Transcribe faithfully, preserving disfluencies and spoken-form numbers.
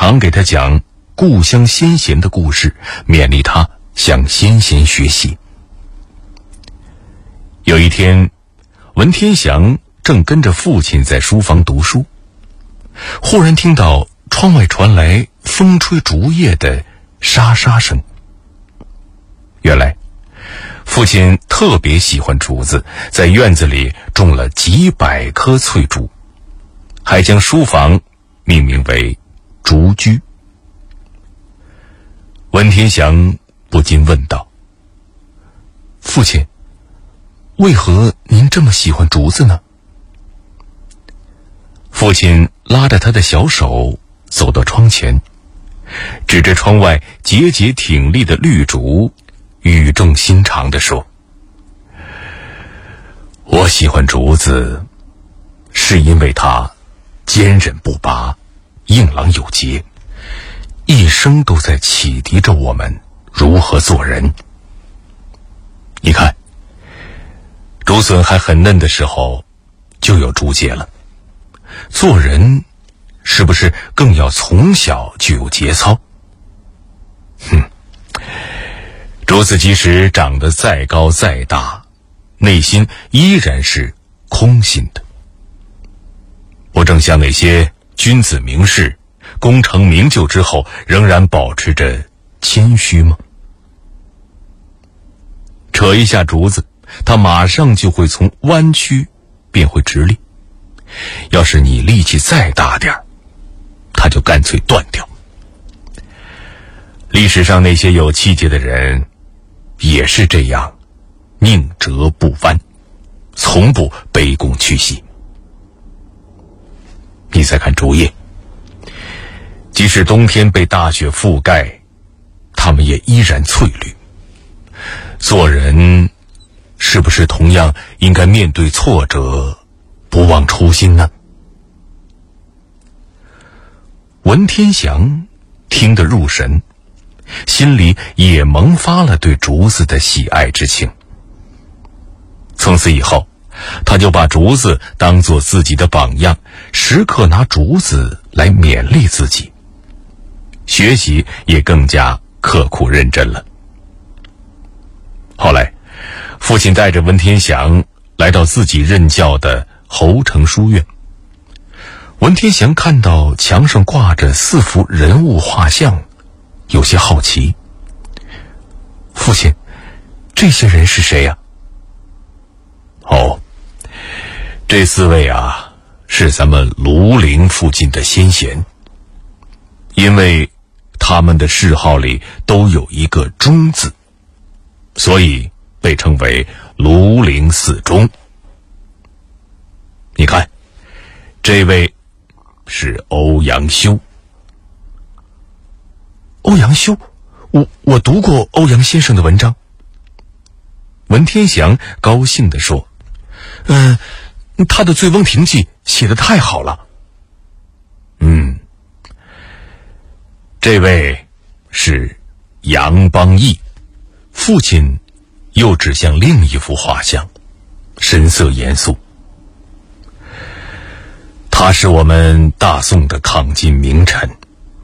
常给他讲故乡先贤的故事，勉励他向先贤学习。有一天，文天祥正跟着父亲在书房读书，忽然听到窗外传来风吹竹叶的沙沙声。原来父亲特别喜欢竹子，在院子里种了几百棵翠竹，还将书房命名为竹居。文天祥不禁问道：父亲，为何您这么喜欢竹子呢？父亲拉着他的小手走到窗前，指着窗外节节挺立的绿竹，语重心长地说：我喜欢竹子，是因为它坚韧不拔，硬朗有节，一生都在启迪着我们如何做人。你看，竹笋还很嫩的时候就有竹节了，做人是不是更要从小就有节操？哼，竹子即使长得再高再大，内心依然是空心的。不正像那些君子名士，功成名就之后仍然保持着谦虚吗？扯一下竹子，它马上就会从弯曲变回直立，要是你力气再大点，它就干脆断掉。历史上那些有气节的人也是这样，宁折不弯，从不卑躬屈膝。你再看竹叶，即使冬天被大雪覆盖，它们也依然翠绿。做人是不是同样应该面对挫折，不忘初心呢？文天祥听得入神，心里也萌发了对竹子的喜爱之情。从此以后，他就把竹子当作自己的榜样，时刻拿竹子来勉励自己，学习也更加刻苦认真了。后来，父亲带着文天祥来到自己任教的侯城书院。文天祥看到墙上挂着四幅人物画像，有些好奇：父亲，这些人是谁呀？哦，这四位啊，是咱们庐陵附近的先贤。因为他们的谥号里都有一个忠字，所以被称为庐陵四忠。你看，这位是欧阳修。欧阳修，我我读过欧阳先生的文章。文天祥高兴地说：嗯、呃，他的《醉翁亭记》写得太好了。嗯，这位是杨邦益。父亲又指向另一幅画像，神色严肃。他是我们大宋的抗金名臣，